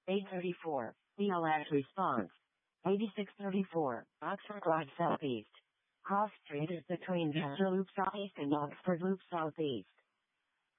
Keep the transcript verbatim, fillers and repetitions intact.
eight thirty-four, B L S response. eighty-six thirty-four, Oxford Road Southeast. Cross Street is between Chester Loop Southeast and Oxford Loop Southeast.